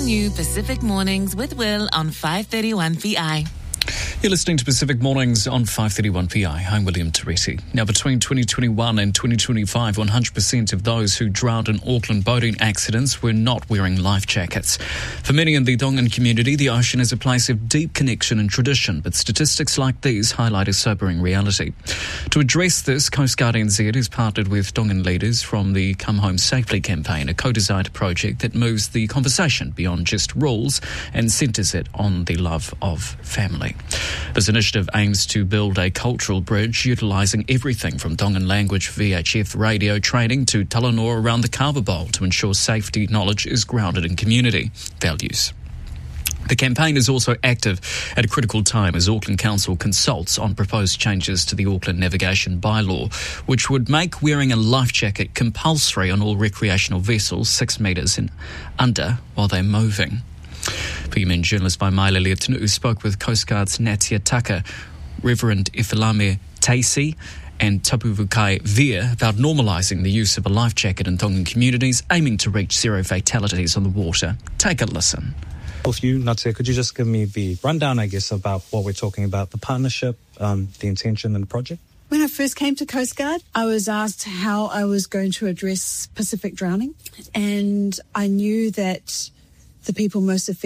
new Pacific Mornings with Will on 531PI. You're listening to Pacific Mornings on 531PI. I'm William Teresi. Now, between 2021 and 2025, 100% of those who drowned in Auckland boating accidents were not wearing life jackets. For many in the Tongan community, the ocean is a place of deep connection and tradition, but statistics like these highlight a sobering reality. To address this, Coast Guard NZ has partnered with Tongan leaders from the Come Home Safely campaign, a co-designed project that moves the conversation beyond just rules and centres it on the love of family. This initiative aims to build a cultural bridge utilising everything from Tongan language VHF radio training to Talanoa around the Kava Bowl to ensure safety knowledge is grounded in community values. The campaign is also active at a critical time as Auckland Council consults on proposed changes to the Auckland Navigation Bylaw, which would make wearing a life jacket compulsory on all recreational vessels 6 metres and under while they're moving. PMN journalist by Maile Leotunu spoke with Coast Guard's Natia Tucker, Reverend Ifilame Taisi and Tapuvukai Via about normalising the use of a life jacket in Tongan communities, aiming to reach zero fatalities on the water. Take a listen. Both you, Natia, could you just give me the rundown, I guess, about what we're talking about, the partnership, the intention and the project? When I first came to Coast Guard, I was asked how I was going to address Pacific drowning, and I knew that the people most affected